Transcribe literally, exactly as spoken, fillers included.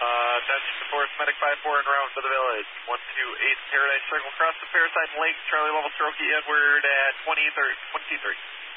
Uh, that's the Forest Medic five four en route to the village. one two eight Paradise Circle, cross the Parasite Lake, Charlie Level, Cherokee Edward at twenty thirty, twenty-three.